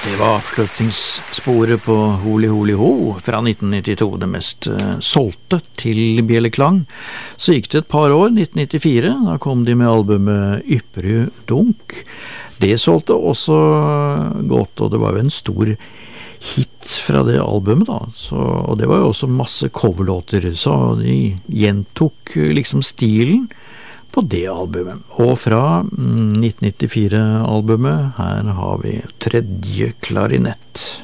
Det var avslutningssporet på Holi Holi Ho fra 1992, det mest solgte til Bjelleklang. Så gikk det et par år, 1994, da kom de med albumet Ypperød Dunk. Det solgte også godt, og det var jo en stor hit fra det albumet da. Og det var jo også masse coverlåter, så de gjentok liksom stilen på det albumet. Og fra 1994-albumet, her har vi Tredje klarinett.